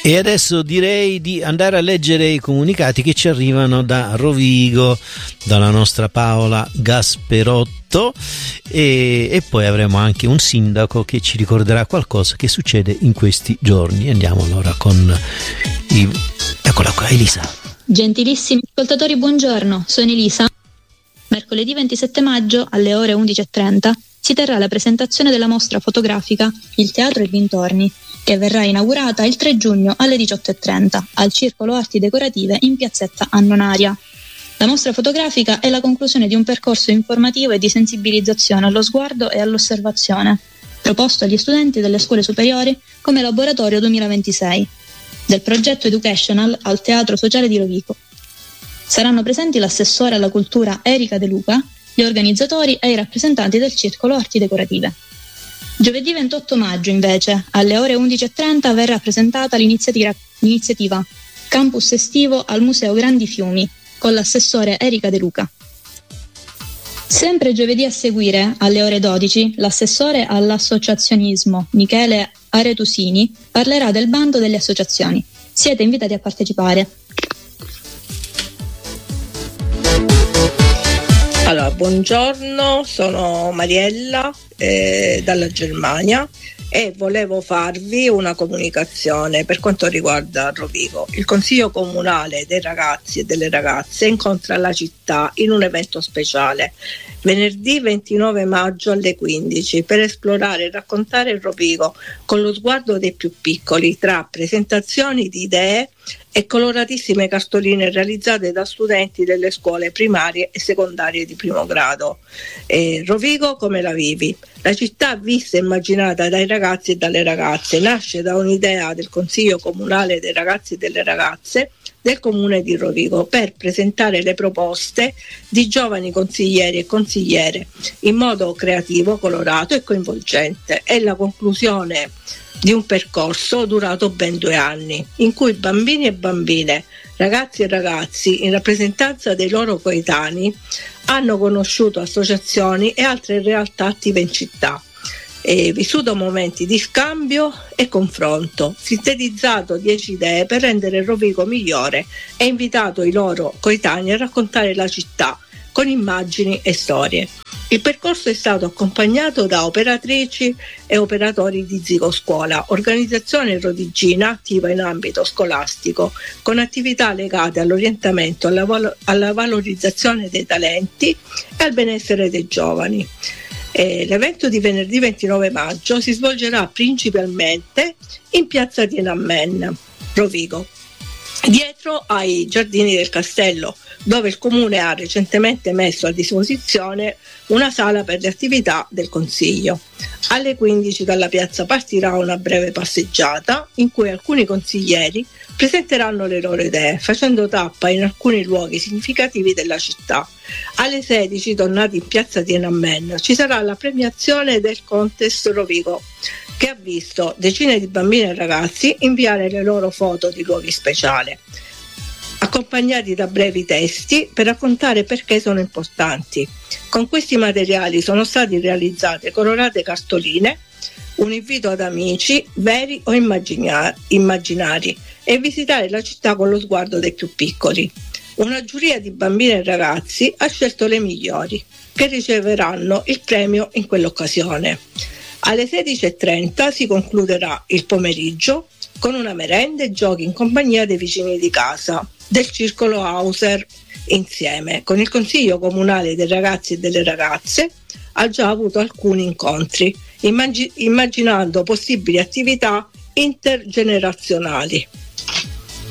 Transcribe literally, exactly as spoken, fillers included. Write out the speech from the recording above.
E adesso direi di andare a leggere i comunicati che ci arrivano da Rovigo, dalla nostra Paola Gasperotto, e, e poi avremo anche un sindaco che ci ricorderà qualcosa che succede in questi giorni. Andiamo allora con i... eccola qua, Elisa. Gentilissimi ascoltatori, buongiorno, sono Elisa. Mercoledì ventisette maggio alle ore undici e trenta si terrà la presentazione della mostra fotografica Il Teatro e dintorni, che verrà inaugurata il tre giugno alle diciotto e trenta al Circolo Arti Decorative in piazzetta Annonaria. La mostra fotografica è la conclusione di un percorso informativo e di sensibilizzazione allo sguardo e all'osservazione, proposto agli studenti delle scuole superiori come laboratorio duemilaventisei, del progetto Educational al Teatro Sociale di Rovigo. Saranno presenti l'assessore alla cultura Erika De Luca, gli organizzatori e i rappresentanti del Circolo Arti Decorative. Giovedì ventotto maggio, invece, alle ore undici e trenta verrà presentata l'iniziativa, l'iniziativa Campus Estivo al Museo Grandi Fiumi, con l'assessore Erika De Luca. Sempre giovedì a seguire, alle ore dodici, l'assessore all'associazionismo Michele Aretusini parlerà del bando delle associazioni. Siete invitati a partecipare. Allora, buongiorno, sono Mariella eh, dalla Germania e volevo farvi una comunicazione per quanto riguarda Rovigo. Il Consiglio Comunale dei Ragazzi e delle Ragazze incontra la città in un evento speciale venerdì ventinove maggio alle quindici per esplorare e raccontare Rovigo con lo sguardo dei più piccoli, tra presentazioni di idee e coloratissime cartoline realizzate da studenti delle scuole primarie e secondarie di primo grado. Eh, Rovigo come la vivi? La città vista e immaginata dai ragazzi e dalle ragazze nasce da un'idea del Consiglio Comunale dei Ragazzi e delle Ragazze del Comune di Rovigo per presentare le proposte di giovani consiglieri e consigliere in modo creativo, colorato e coinvolgente. È la conclusione di un percorso durato ben due anni, in cui bambini e bambine, ragazzi e ragazzi, in rappresentanza dei loro coetanei, hanno conosciuto associazioni e altre realtà attive in città, e vissuto momenti di scambio e confronto, sintetizzato dieci idee per rendere Rovigo migliore e invitato i loro coetanei a raccontare la città con immagini e storie. Il percorso è stato accompagnato da operatrici e operatori di Zigo Scuola, organizzazione rodigina attiva in ambito scolastico, con attività legate all'orientamento, alla, val- alla valorizzazione dei talenti e al benessere dei giovani. Eh, l'evento di venerdì ventinove maggio si svolgerà principalmente in piazza Tienanmen, Rovigo, dietro ai giardini del castello, dove il comune ha recentemente messo a disposizione una sala per le attività del consiglio. Alle quindici dalla piazza partirà una breve passeggiata in cui alcuni consiglieri presenteranno le loro idee, facendo tappa in alcuni luoghi significativi della città. Alle sedici, tornati in piazza Tienanmen, ci sarà la premiazione del Contest Rovigo, che ha visto decine di bambini e ragazzi inviare le loro foto di luoghi speciali, accompagnati da brevi testi per raccontare perché sono importanti. Con questi materiali sono stati realizzate colorate cartoline, un invito ad amici, veri o immagina- immaginari, e visitare la città con lo sguardo dei più piccoli. Una giuria di bambini e ragazzi ha scelto le migliori, che riceveranno il premio in quell'occasione. Alle sedici e trenta si concluderà il pomeriggio con una merenda e giochi in compagnia dei vicini di casa del Circolo Hauser. Insieme con il Consiglio Comunale dei Ragazzi e delle Ragazze ha già avuto alcuni incontri, immag- immaginando possibili attività intergenerazionali.